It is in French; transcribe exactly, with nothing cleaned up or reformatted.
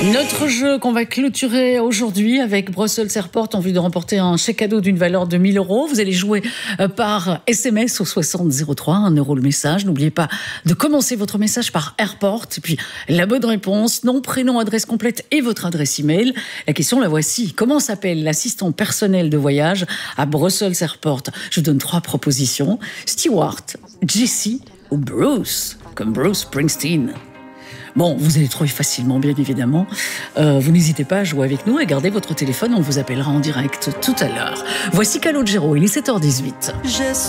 Notre jeu qu'on va clôturer aujourd'hui avec Brussels Airport en vue de remporter un chèque cadeau d'une valeur de mille euros. Vous allez jouer par S M S au soixante zéro trois, un euro le message. N'oubliez pas de commencer votre message par Airport. Et puis la bonne réponse, nom, prénom, adresse complète et votre adresse email. La question, la voici. Comment s'appelle l'assistant personnel de voyage à Brussels Airport? Je vous donne trois propositions. Stewart, Jessie ou Bruce, comme Bruce Springsteen. Bon, vous allez trouver facilement, bien évidemment. Euh, vous n'hésitez pas à jouer avec nous et gardez votre téléphone. On vous appellera en direct tout à l'heure. Voici Calogero, il est sept heures dix-huit.